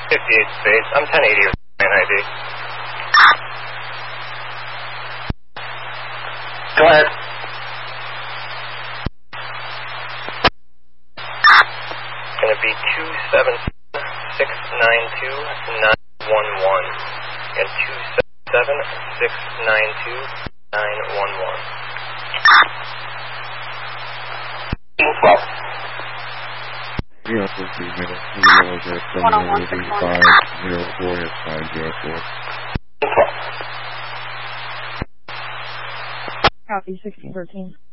Space. I'm 1080 with ID. Go ahead. It's going to be 27692-911 and 277-692-911. Yeah, 14 minutes. Emails at 78504-504. Copy 1613.